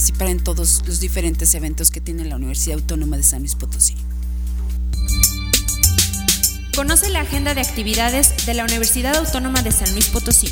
participar en todos los diferentes eventos que tiene la Universidad Autónoma de San Luis Potosí. Conoce la agenda de actividades de la Universidad Autónoma de San Luis Potosí.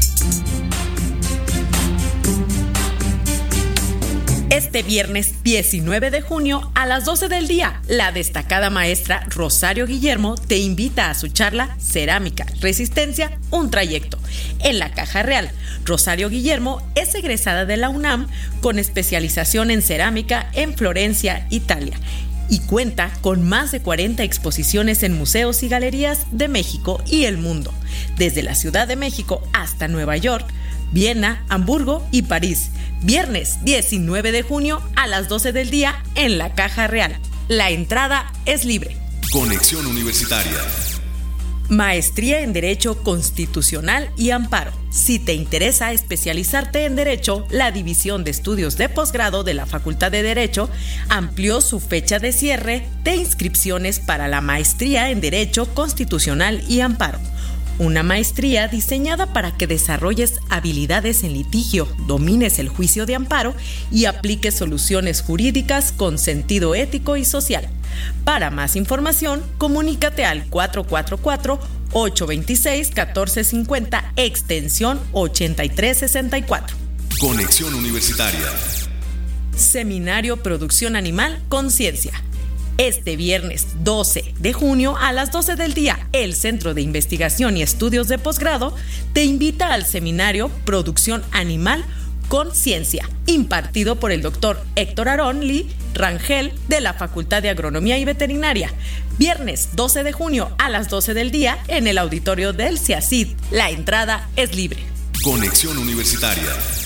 Este viernes 19 de junio a las 12 del día, la destacada maestra Rosario Guillermo te invita a su charla Cerámica, Resistencia, un trayecto, en la Caja Real. Rosario Guillermo es egresada de la UNAM con especialización en cerámica en Florencia, Italia, y cuenta con más de 40 exposiciones en museos y galerías de México y el mundo, desde la Ciudad de México hasta Nueva York, Viena, Hamburgo y París. Viernes 19 de junio a las 12 del día en la Caja Real. La entrada es libre. Conexión Universitaria. Maestría en Derecho Constitucional y Amparo. Si te interesa especializarte en Derecho, la División de Estudios de Posgrado de la Facultad de Derecho amplió su fecha de cierre de inscripciones para la Maestría en Derecho Constitucional y Amparo. Una maestría diseñada para que desarrolles habilidades en litigio, domines el juicio de amparo y apliques soluciones jurídicas con sentido ético y social. Para más información, comunícate al 444-826-1450, extensión 8364. Conexión Universitaria. Seminario Producción Animal Conciencia. Este viernes 12 de junio a las 12 del día, el Centro de Investigación y Estudios de Posgrado te invita al seminario Producción Animal Conciencia, impartido por el doctor Héctor Aarón Lee Rangel de la Facultad de Agronomía y Veterinaria. Viernes 12 de junio a las 12 del día en el auditorio del CIACID. La entrada es libre. Conexión Universitaria.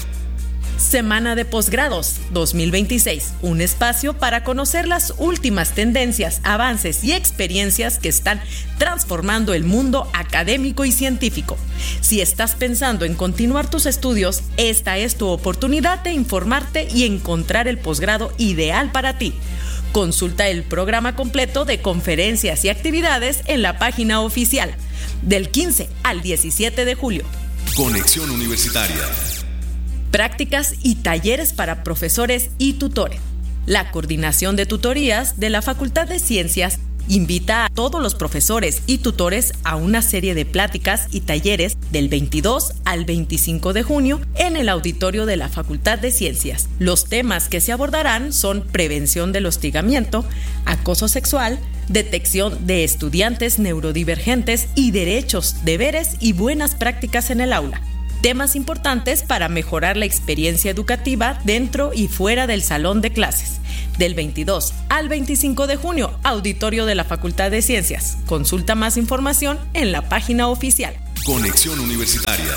Semana de Posgrados 2026, un espacio para conocer las últimas tendencias, avances y experiencias que están transformando el mundo académico y científico. Si estás pensando en continuar tus estudios, esta es tu oportunidad de informarte y encontrar el posgrado ideal para ti. Consulta el programa completo de conferencias y actividades en la página oficial, del 15 al 17 de julio. Conexión Universitaria. Prácticas y talleres para profesores y tutores. La Coordinación de Tutorías de la Facultad de Ciencias invita a todos los profesores y tutores a una serie de pláticas y talleres del 22 al 25 de junio en el auditorio de la Facultad de Ciencias. Los temas que se abordarán son prevención del hostigamiento, acoso sexual, detección de estudiantes neurodivergentes y derechos, deberes y buenas prácticas en el aula. Temas importantes para mejorar la experiencia educativa dentro y fuera del salón de clases. Del 22 al 25 de junio, auditorio de la Facultad de Ciencias. Consulta más información en la página oficial. Conexión Universitaria.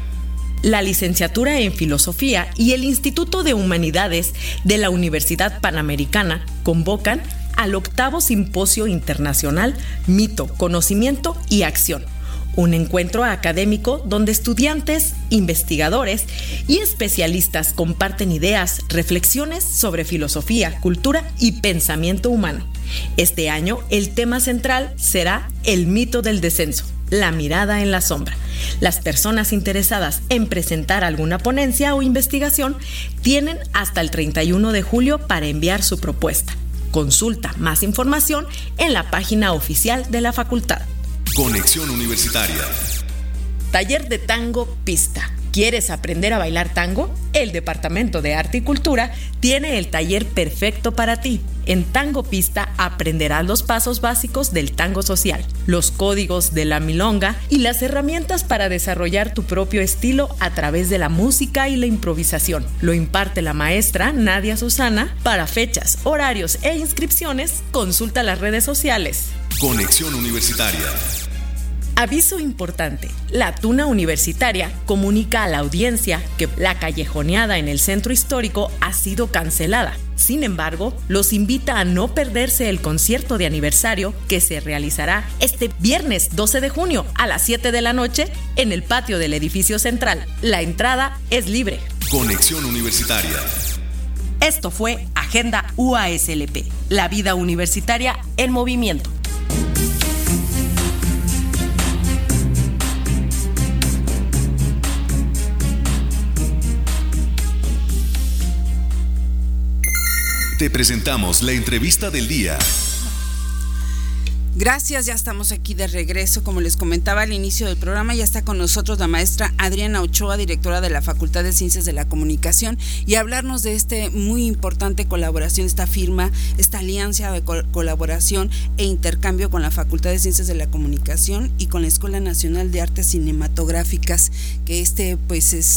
La licenciatura en Filosofía y el Instituto de Humanidades de la Universidad Panamericana convocan al 8º Simposio Internacional Mito, Conocimiento y Acción. Un encuentro académico donde estudiantes, investigadores y especialistas comparten ideas, reflexiones sobre filosofía, cultura y pensamiento humano. Este año, el tema central será el mito del descenso, la mirada en la sombra. Las personas interesadas en presentar alguna ponencia o investigación tienen hasta el 31 de julio para enviar su propuesta. Consulta más información en la página oficial de la facultad. Conexión Universitaria. Taller de tango pista. ¿Quieres aprender a bailar tango? El Departamento de Arte y Cultura tiene el taller perfecto para ti. En Tango Pista aprenderás los pasos básicos del tango social, los códigos de la milonga y las herramientas para desarrollar tu propio estilo a través de la música y la improvisación. Lo imparte la maestra Nadia Susana. Para fechas, horarios e inscripciones, consulta las redes sociales. Conexión Universitaria. Aviso importante, la Tuna Universitaria comunica a la audiencia que la callejoneada en el centro histórico ha sido cancelada. Sin embargo, los invita a no perderse el concierto de aniversario que se realizará este viernes 12 de junio a las 7 de la noche en el patio del edificio central. La entrada es libre. Conexión Universitaria. Esto fue Agenda UASLP, la vida universitaria en movimiento. Te presentamos la entrevista del día. Gracias, ya estamos aquí de regreso. Como les comentaba al inicio del programa, ya está con nosotros la maestra Adriana Ochoa, directora de la Facultad de Ciencias de la Comunicación, y hablarnos de este muy importante colaboración, esta firma, esta alianza de colaboración e intercambio con la Facultad de Ciencias de la Comunicación y con la Escuela Nacional de Artes Cinematográficas, que pues es